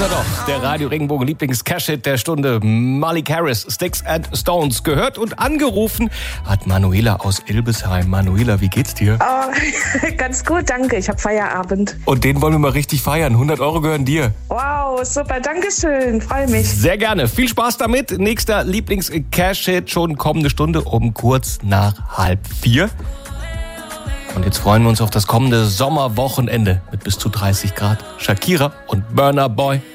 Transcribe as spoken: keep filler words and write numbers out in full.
ist er doch, der Radio Regenbogen Lieblings-Cash-Hit der Stunde. Malik Harris, Sticks and Stones. Gehört und angerufen hat Manuela aus Ilbesheim. Manuela, wie geht's dir? Oh, ganz gut, danke. Ich habe Feierabend. Und den wollen wir mal richtig feiern. hundert Euro gehören dir. Wow, super, danke schön. Freue mich. Sehr gerne. Viel Spaß damit. Nächster Lieblings-Cash-Hit schon kommende Stunde um kurz nach halb vier. Und jetzt freuen wir uns auf das kommende Sommerwochenende mit bis zu dreißig Grad. Shakira und Burna Boy.